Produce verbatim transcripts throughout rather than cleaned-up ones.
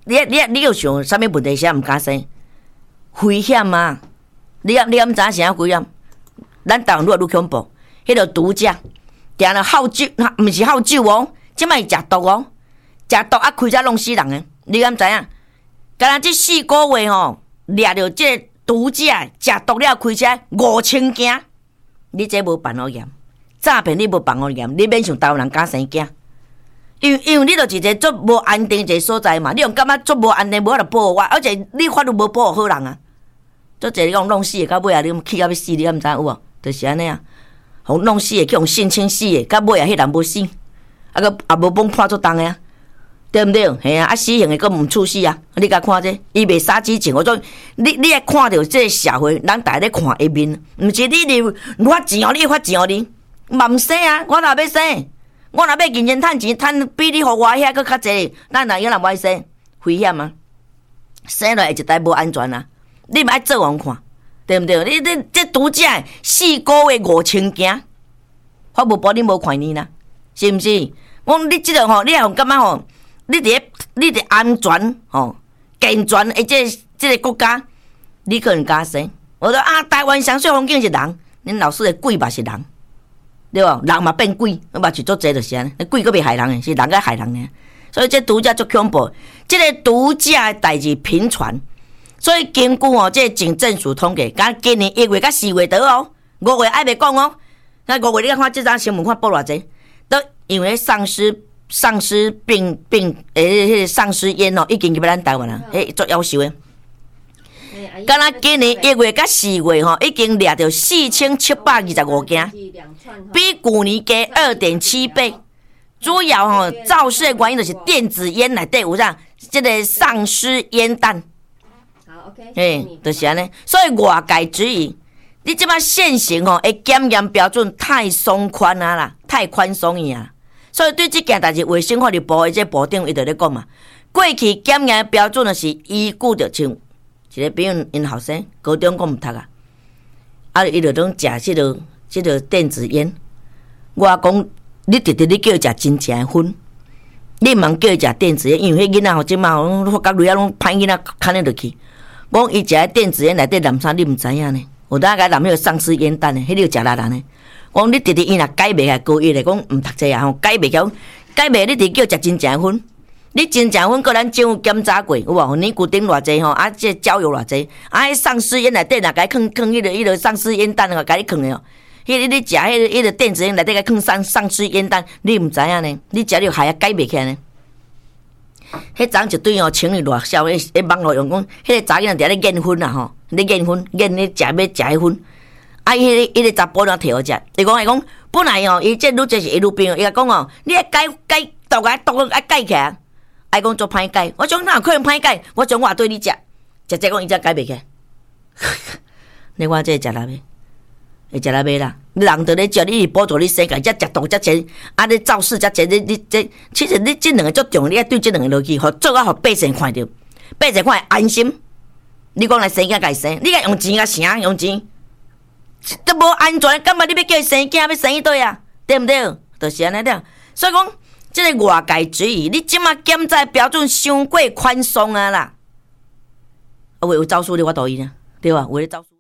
你你你有想啥物问题？啥毋敢生？危险啊！你你敢知影啥危险？咱台湾愈来愈恐怖，迄个毒驾，定了好酒，毋是好酒哦，即摆是食毒哦，食毒啊开车弄死人诶！你敢知影？敢若即四个月吼，掠着即个毒驾，食毒了开车五千件，你这无办好严，诈骗你无办好严，你免想台湾人敢生囝。因为因为你就是一个足无安定一个所在嘛，你用感觉足无安定，无法度保护我，而且你法度无保护好人啊。足侪讲弄死的，到尾啊，你气到要死，你敢毋知有无？就是安尼啊，互弄死的，去互性侵死的，到尾啊，迄人无死，啊个也无帮判足重的啊，对毋对？嘿啊，啊死刑的佫毋处死啊！你甲看这，伊袂杀之前，我说你你爱看到这个社会，人大家咧看下面，毋是你你我钱哦，你发钱哦你，嘛毋生啊，我哪要生？我若要认真趁钱，趁比你互我遐佫较济，咱哪样人爱生？危险啊！生落来一代无安全啊！你嘛爱做人看，对毋对？你你这拄则四个月五千件，我无保你无快年啦，是毋是？我你即个吼，你互感觉吼，你伫你伫安全吼、健全的这这个国家，你可能敢生？我说啊，台湾上水风景是人，恁老师的鬼嘛是人。对无？人嘛变鬼，我嘛是做这就是安尼。鬼佫袂害人诶，是人在害人呢。所以这毒驾足恐怖，这个毒驾诶代志频传。所以根据哦，这警政署统计，甲今年一月甲四月倒哦，五月还袂讲哦。那五月你看这张新闻看报偌济，都因为丧尸丧尸病病诶，迄个丧尸烟哦，已经入来咱台湾啦，诶，足夭寿诶。敢若今年一月甲四月吼，已经掠到四千七百二十五件，比去年加二点七倍。主要吼肇事的原因就是电子烟内底有啥，这个丧尸烟弹。 好 ，OK， 哎，就是安尼。所以外界质疑，你即摆现行吼，诶检验标准太松宽啊啦，太宽松去啊。所以对这件代志，卫生法律部的这部长伊就咧讲嘛，过去检验标准就是依据着像。一个比如因后生高中讲毋读啊，啊伊就拢食即个即个电子烟。我讲你直直你叫伊食真正诶薰，你毋通叫伊食电子烟，因为迄囡仔吼即马吼发觉类啊拢歹囡仔牵咧落去。我讲伊食诶电子烟内底含啥，你毋知影呢？有当甲含迄个丧尸烟弹诶，迄个食力人呢。我讲你直直伊若改袂来高一咧，讲毋读册啊吼，改袂晓，改袂你直叫食真正诶薰。你真正阮个咱政府检查过，有无？你固定偌济吼？啊，这交友偌济？啊，迄丧尸烟内底若甲伊囥囥迄个迄个丧尸烟弹个，甲你囥的哦。迄个你食迄个迄个电子烟内底甲囥丧丧尸烟弹，你毋知影呢？你食了害啊改袂起来呢？迄阵一对哦情侣热销，迄迄网络用讲，迄个查囡仔伫咧验薰啦吼，咧验薰验咧食要食迄薰。啊，迄个迄个查甫人摕好食，伊讲伊讲本来哦，伊这愈这是愈病，伊讲哦，你爱改改毒个毒个爱改起来。爱讲做歹改，我讲哪有可能歹改？我从我对你食，食这讲伊才改袂起。你看这食啦袂？会食啦袂啦？你人着咧食，你补助你生计，才食毒才济，啊你肇事才济，你你这其实你这两个足重要，你爱对这两个落去，互做啊，互百姓看着，百姓看会安心。你讲来生囝家生，你甲用钱甲啥？用钱都无安全，干嘛你要叫伊生囝？要生一对啊？对毋对？就是安尼了。所以讲。这个外界质疑，你即马检查标准伤过宽松啊啦！啊，有招数的我同意呢，对吧？有咧招数。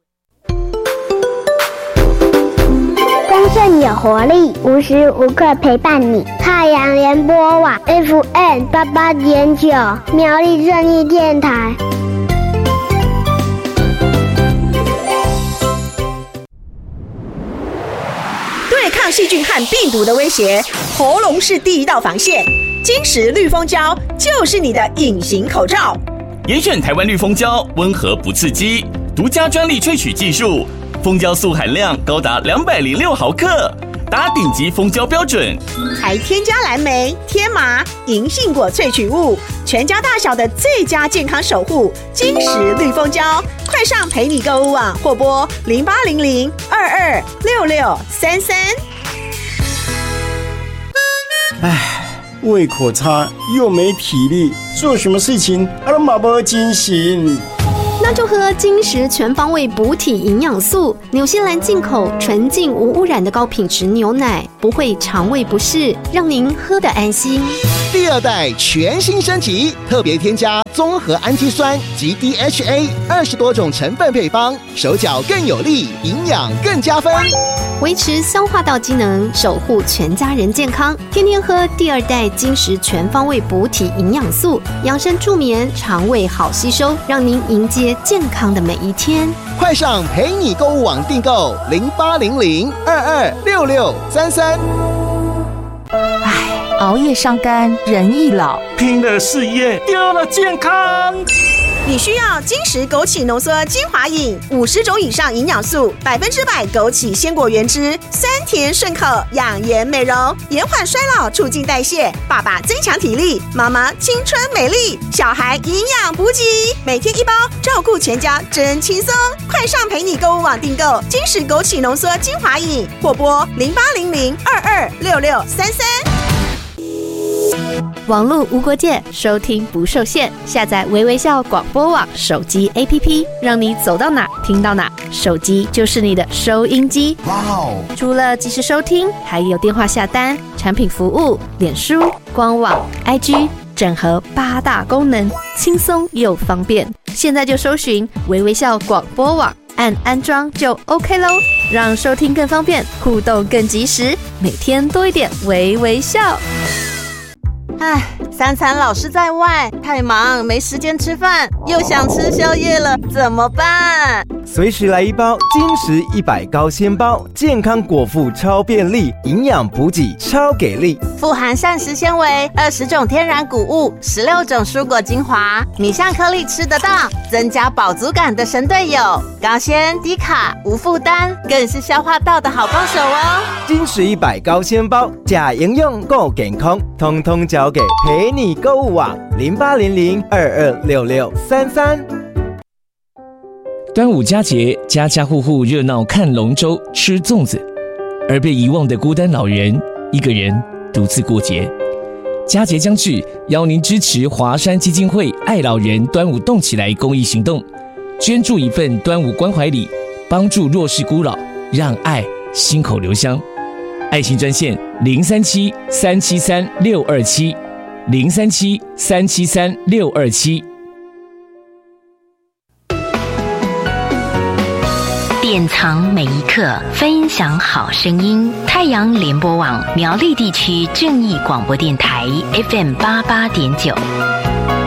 丰盛有活力，无时无刻陪伴你。太阳联播网 F M 八八点九，苗栗正义电台。 对抗细菌和病毒的威胁，喉咙是第一道防线。金石绿蜂胶就是你的隐形口罩。 严选台湾绿蜂胶，温和不刺激，独家专利萃取技术，蜂胶素含量高达两百零六毫克，达顶级蜂胶标准。 还添加蓝莓、天麻、银杏果萃取物，全家大小的最佳健康守护。金石绿蜂胶，快上陪你购物网或拨零八零零二二六六三三。 唉，胃口差又没体力，做什么事情啊都马不精神。 那就喝金石全方位补体营养素，纽西兰进口纯净无污染的高品质牛奶，不会肠胃不适，让您喝得安心。 第二代全新升级，特别添加综合氨基酸及 D H A 二十多种成分配方，手脚更有力，营养更加分， 维持消化道机能，守护全家人健康。天天喝第二代金石全方位补体营养素，养生助眠，肠胃好吸收，让您迎接健康的每一天。 快上陪你购物网订购零八零零二二六六三三。 唉，熬夜伤肝，人易老， 拼了事业，丢了健康。 你需要金石枸杞浓缩精华饮，五十种以上营养素，百分之百枸杞鲜果原汁，酸甜顺口，养颜美容，延缓衰老，促进代谢。爸爸增强体力，妈妈青春美丽，小孩营养补给，每天一包，照顾全家真轻松。快上陪你购物网订购金石枸杞浓缩精华饮，或拨零八零零二二六六三三。 网络无国界，收听不受限。下载微微笑广播网手机 A P P， 让你走到哪听到哪，手机就是你的收音机。哇哦！除了即时收听，还有电话下单、产品服务、脸书、官网、I G， 整合八大功能，轻松又方便。现在就搜寻微微笑广播网，按安装就 OK 咯，让收听更方便，互动更及时，每天多一点微微笑。 唉，三餐老是在外，太忙没时间吃饭，又想吃宵夜了，怎么办？ 随时来一包金石一百高纤包，健康果腹超便利，营养补给超给力， 富含膳食纤维，二十种天然谷物，十六种蔬果精华，米香颗粒吃得到，增加饱足感的神队友，高纤低卡无负担，更是消化道的好帮手哦。 金石一百高纤包，假营养够健康，通通交给陪你购物网零八零零二二六六三三。 端午佳节，家家户户热闹看龙舟、吃粽子，而被遗忘的孤单老人，一个人独自过节。佳节将至，邀您支持华山基金会爱老人端午动起来公益行动，捐助一份端午关怀礼，帮助弱势孤老，让爱心口留香。爱心专线零三七三七三六二七零三七三七三六二七。 典藏每一刻，分享好声音。太阳联播网苗栗地区正义广播电台 F M 八八点九。